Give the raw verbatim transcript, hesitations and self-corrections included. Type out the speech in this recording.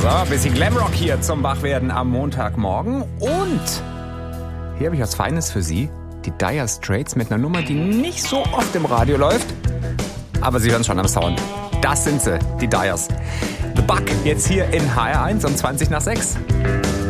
So, bisschen Glamrock hier zum Wachwerden am Montagmorgen. Und hier habe ich was Feines für Sie. Die Dire Straits mit einer Nummer, die nicht so oft im Radio läuft. Aber Sie hören es schon am Sound. Das sind sie, die Dires. The Buck, jetzt hier in H R eins um zwanzig nach sechs.